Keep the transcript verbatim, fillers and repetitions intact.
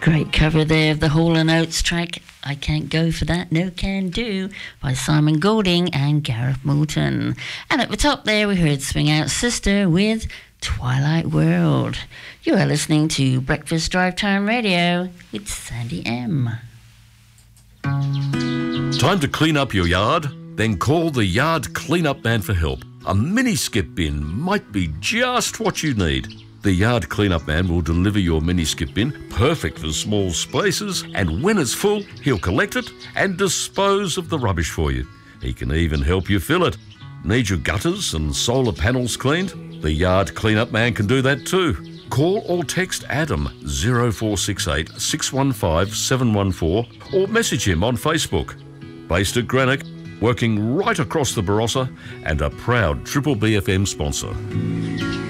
Great cover there of the Hall and Oates track, I Can't Go For That, No Can Do, by Simon Golding and Gareth Moulton. And at the top there we heard Swing Out Sister with Twilight World. You are listening to Breakfast Drive Time Radio with Sandy M. Time to clean up your yard? Then call the Yard Cleanup Man for help. A mini skip bin might be just what you need. The Yard Cleanup Man will deliver your mini skip bin, perfect for small spaces, and when it's full, he'll collect it and dispose of the rubbish for you. He can even help you fill it. Need your gutters and solar panels cleaned? The Yard Cleanup Man can do that too. Call or text Adam zero four six eight, six one five, seven one four or message him on Facebook. Based at Greenock, working right across the Barossa, and a proud Triple B F M sponsor.